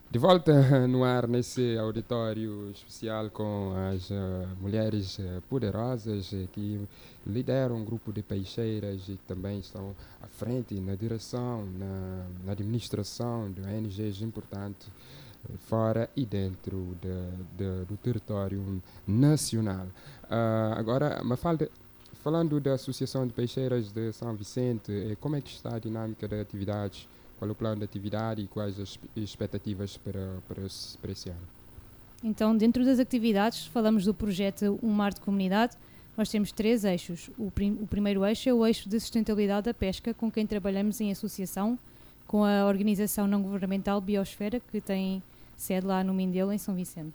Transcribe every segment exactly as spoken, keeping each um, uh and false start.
De volta no ar nesse auditório especial com as uh, mulheres uh, poderosas uh, que lideram um grupo de peixeiras e também estão à frente na direção, na, na administração de O N Gs importantes uh, fora e dentro de, de, do território nacional. Uh, agora, Mafalda, falando da Associação de Peixeiras de São Vicente, uh, como é que está a dinâmica de atividades? Qual é o plano de atividade e quais as expectativas para, para, esse, para esse ano? Então, dentro das atividades, falamos do projeto Um Mar de Comunidade. Nós temos três eixos. O, prim- o primeiro eixo é o eixo de sustentabilidade da pesca, com quem trabalhamos em associação com a organização não-governamental Biosfera, que tem sede lá no Mindelo, em São Vicente.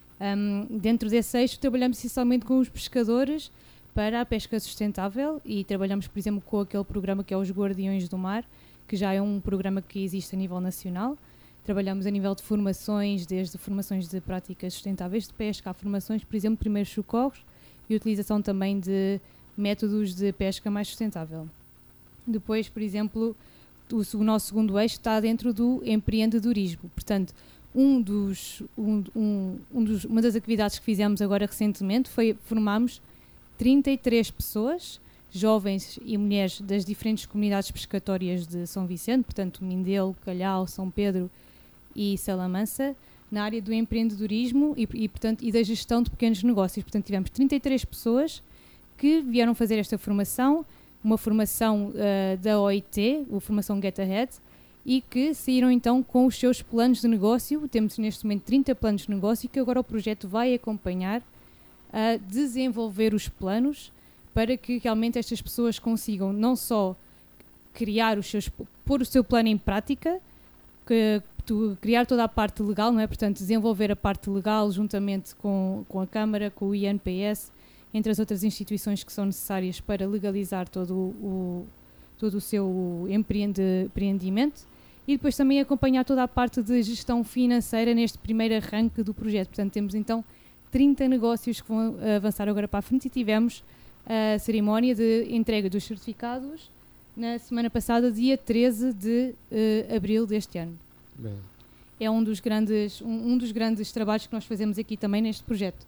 Um, dentro desse eixo, trabalhamos essencialmente com os pescadores para a pesca sustentável e trabalhamos, por exemplo, com aquele programa que é os Guardiões do Mar, que já é um programa que existe a nível nacional. Trabalhamos a nível de formações, desde formações de práticas sustentáveis de pesca, a formações, por exemplo, de primeiros socorros e utilização também de métodos de pesca mais sustentável. Depois, por exemplo, o, o nosso segundo eixo está dentro do empreendedorismo. Portanto, um dos, um, um, um dos, uma das atividades que fizemos agora recentemente foi formarmos trinta e três pessoas, jovens e mulheres das diferentes comunidades pescatórias de São Vicente, portanto Mindelo, Calhau, São Pedro e Salamanca, na área do empreendedorismo e, e, portanto, e da gestão de pequenos negócios. Portanto, tivemos trinta e três pessoas que vieram fazer esta formação, uma formação uh, da O I T, a formação Get Ahead, e que saíram então com os seus planos de negócio. Temos neste momento trinta planos de negócio que agora o projeto vai acompanhar a desenvolver os planos para que realmente estas pessoas consigam não só criar os seus, pôr o seu plano em prática, que, tu, criar toda a parte legal, não é? Portanto, desenvolver a parte legal juntamente com, com a Câmara, com o I N P S, entre as outras instituições que são necessárias para legalizar todo o, todo o seu empreende, empreendimento, e depois também acompanhar toda a parte de gestão financeira neste primeiro arranque do projeto. Portanto, temos então trinta negócios que vão avançar agora para a frente e tivemos a cerimónia de entrega dos certificados na semana passada, dia treze de uh, abril deste ano. Bem. É um dos, grandes, um, um dos grandes trabalhos que nós fazemos aqui também neste projeto.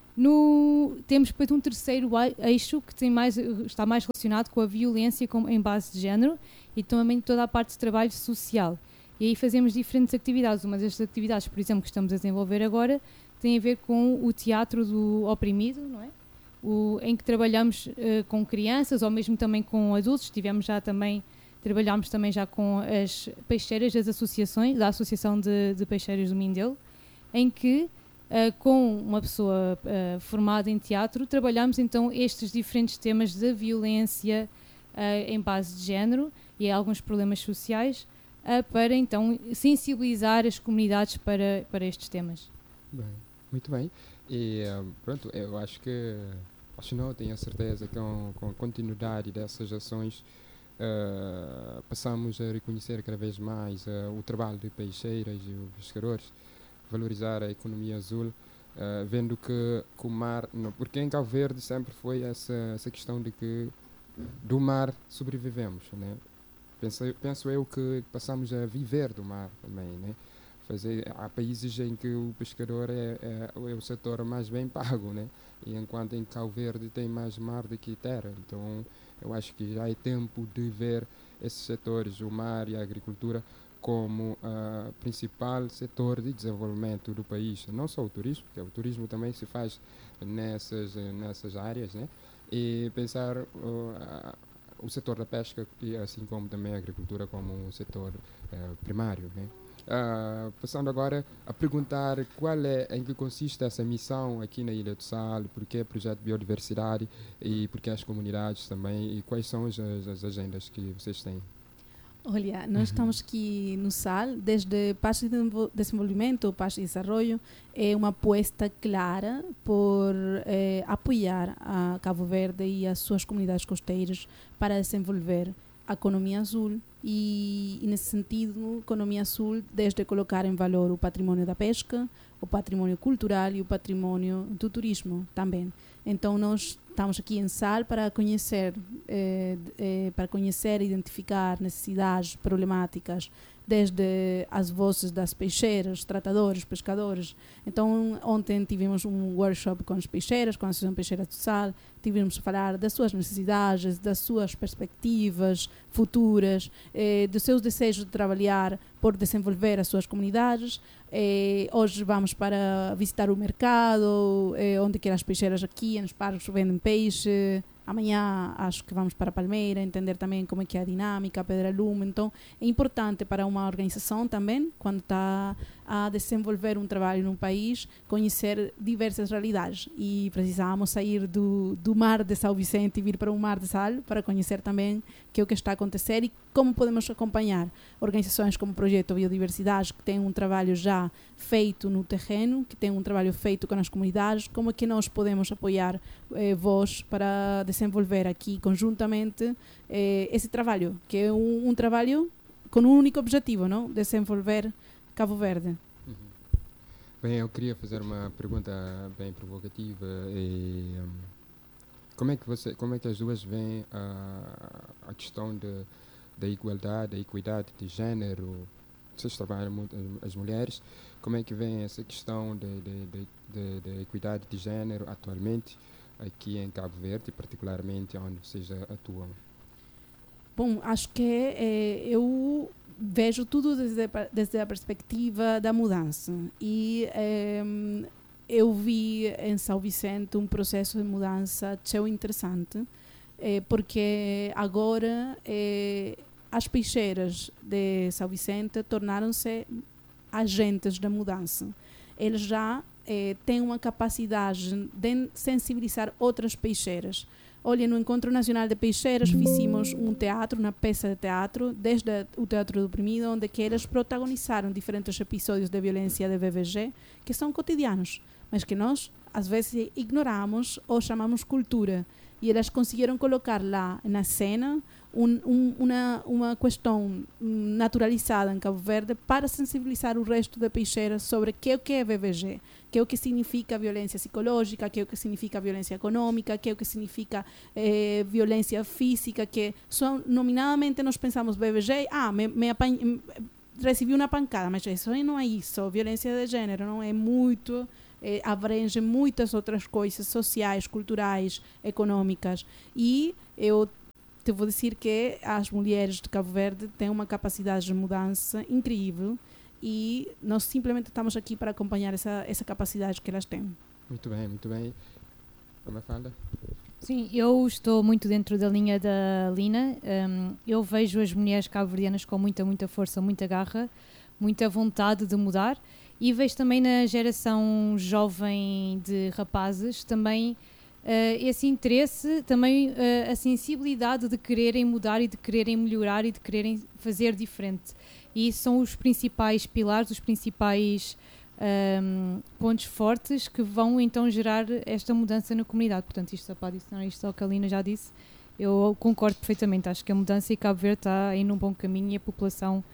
No, temos depois um terceiro eixo que tem mais, está mais relacionado com a violência com, em base de género e também toda a parte de trabalho social. E aí fazemos diferentes atividades. Uma das atividades, por exemplo, que estamos a desenvolver agora tem a ver com o teatro do oprimido, não é? O, em que trabalhamos uh, com crianças ou mesmo também com adultos. Tivemos já também, trabalhámos também já com as peixeiras das associações, da Associação de, de Peixeiras do Mindelo, em que uh, com uma pessoa uh, formada em teatro trabalhamos então estes diferentes temas da violência uh, em base de género e alguns problemas sociais uh, para então sensibilizar as comunidades para, para estes temas. Bem, muito bem. E pronto, eu acho que acho não, tenho a certeza que com, com a continuidade dessas ações uh, passamos a reconhecer cada vez mais uh, o trabalho de peixeiras e os pescadores, valorizar a economia azul, uh, vendo que, que o mar, não, porque em Cabo Verde sempre foi essa, essa questão de que do mar sobrevivemos, né? Penso, penso eu que passamos a viver do mar também, né? Fazer, há países em que o pescador é, é, é o setor mais bem pago, né? E enquanto em Cabo Verde tem mais mar do que terra. Então eu acho que já é tempo de ver esses setores, o mar e a agricultura, como uh, principal setor de desenvolvimento do país. Não só o turismo, porque o turismo também se faz nessas, nessas áreas, né? E pensar uh, o setor da pesca, e assim como também a agricultura, como um setor uh, primário, né? Uh, passando agora a perguntar qual é, em que consiste essa missão aqui na Ilha do Sal, porque é projeto de biodiversidade e porque as comunidades também, e quais são as, as agendas que vocês têm? Olha, nós estamos aqui no S A L, desde Paz e Desenvolvimento, Paz e Desarrollo, é uma aposta clara por eh, apoiar a Cabo Verde e as suas comunidades costeiras para desenvolver a economia azul e, e nesse sentido, economia azul desde colocar em valor o património da pesca, o património cultural e o património do turismo também. Então nós estamos aqui em S A L para conhecer, eh, eh, para conhecer e identificar necessidades, problemáticas desde as vozes das peixeiras, tratadores, pescadores. Então, ontem tivemos um workshop com as peixeiras, com a Associação Peixeira do Sal, tivemos a falar das suas necessidades, das suas perspectivas futuras, eh, dos seus desejos de trabalhar por desenvolver as suas comunidades. Eh, hoje vamos para visitar o mercado, eh, onde quer as peixeiras aqui, nos parques vendem peixe. Amanhã acho que vamos para Palmeira, entender também como é que é a dinâmica, a Pedra Lume. Então, é importante para uma organização também, quando está a desenvolver um trabalho num país, conhecer diversas realidades. E precisamos sair do, do mar de São Vicente e vir para um mar de Sal, para conhecer também o que é o que está a acontecer e como podemos acompanhar organizações como o Projeto Biodiversidade, que tem um trabalho já feito no terreno, que tem um trabalho feito com as comunidades, como é que nós podemos apoiar eh, vós para desenvolver aqui conjuntamente eh, esse trabalho, que é um, um trabalho com um único objetivo, não? Desenvolver Cabo Verde. Uhum. Bem, eu queria fazer uma pergunta bem provocativa. E, um, como é que você, como é que as duas veem a, a questão de, da igualdade, da equidade de género? Vocês trabalham muito as, as mulheres. Como é que veem essa questão de, de, de, de, de equidade de género atualmente aqui em Cabo Verde, particularmente onde vocês atuam? Bom, acho que é, eu vejo tudo desde, desde a perspectiva da mudança. E é, eu vi em São Vicente um processo de mudança tão interessante, é, porque agora é, as peixeiras de São Vicente tornaram-se agentes da mudança. Eles já é, têm uma capacidade de sensibilizar outras peixeiras. Olha, no Encontro Nacional de Peixeiras fizemos um teatro, uma peça de teatro, desde o Teatro do Oprimido, onde que eles protagonizaram diferentes episódios de violência de B V G, que são cotidianos, mas que nós, às vezes, ignoramos ou chamamos cultura. E elas conseguiram colocar lá na cena um, um, uma, uma questão naturalizada em Cabo Verde para sensibilizar o resto da peixeira sobre o que é o que é B V G, que é o que significa violência psicológica, que é o que significa violência econômica, que é o que significa eh, violência física, que só nominadamente nós pensamos B V G, ah, me, me apanha, recebi uma pancada, mas isso não é isso, violência de gênero não é muito... Eh, abrange muitas outras coisas sociais, culturais, econômicas. E eu te vou dizer que as mulheres de Cabo Verde têm uma capacidade de mudança incrível e nós simplesmente estamos aqui para acompanhar essa, essa capacidade que elas têm. Muito bem, muito bem. Mafalda? Sim, eu estou muito dentro da linha da Lina. Um, eu vejo as mulheres cabo-verdianas com muita, muita força, muita garra, muita vontade de mudar. E vejo também na geração jovem de rapazes também uh, esse interesse, também uh, a sensibilidade de quererem mudar e de quererem melhorar e de quererem fazer diferente. E isso são os principais pilares, os principais um, pontos fortes que vão então gerar esta mudança na comunidade. Portanto, isto só para adicionar isto ao que a Lina já disse, eu concordo perfeitamente. Acho que a mudança e Cabo Verde está aí num bom caminho e a população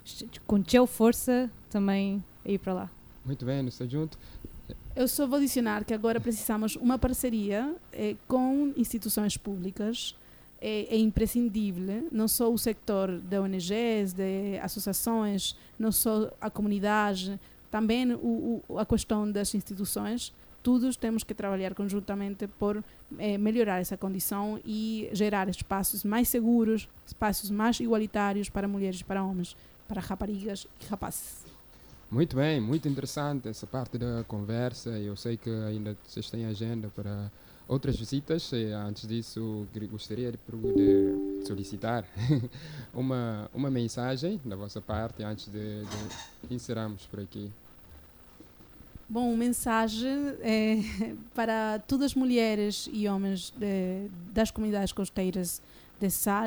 com gel força também a ir para lá. Muito bem, nos junto. Eu só vou adicionar que agora precisamos uma parceria eh, com instituições públicas. É, é imprescindível, não só o sector de O N Gs, de associações, não só a comunidade, também o, o, a questão das instituições. Todos temos que trabalhar conjuntamente por eh, melhorar essa condição e gerar espaços mais seguros, espaços mais igualitários para mulheres e para homens, para raparigas e rapazes. Muito bem, muito interessante essa parte da conversa. Eu sei que ainda vocês têm agenda para outras visitas. E antes disso, gostaria de, de solicitar uma, uma mensagem da vossa parte antes de, de encerrarmos por aqui. Bom, mensagem é para todas as mulheres e homens de, das comunidades costeiras de Sal.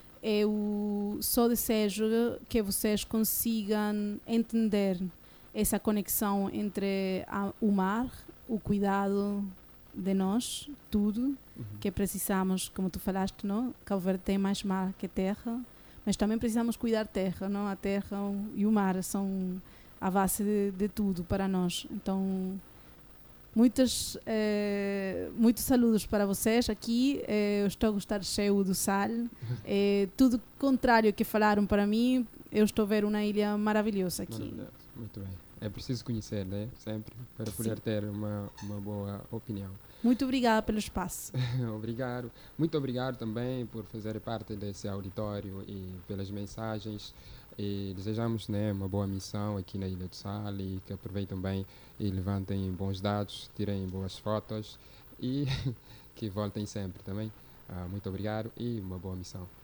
Eu só desejo que vocês consigam entender essa conexão entre a, o mar, o cuidado de nós, tudo, uhum. que precisamos, como tu falaste, não? Cabo Verde tem mais mar que terra, mas também precisamos cuidar terra, não? A terra e o mar são a base de, de tudo para nós. Então, muitos, eh, muitos saludos para vocês aqui. Eh, eu estou a gostar cheio do Sal. Eh, tudo contrário que falaram para mim, eu estou a ver uma ilha maravilhosa aqui. Maravilhoso. Muito bem. É preciso conhecer, né? Sempre, para Sim. poder ter uma, uma boa opinião. Muito obrigada pelo espaço. Obrigado. Muito obrigado também por fazer parte desse auditório e pelas mensagens. E desejamos, né, uma boa missão aqui na Ilha do Sal e que aproveitem bem e levantem bons dados, tirem boas fotos e que voltem sempre também. Ah, muito obrigado e uma boa missão.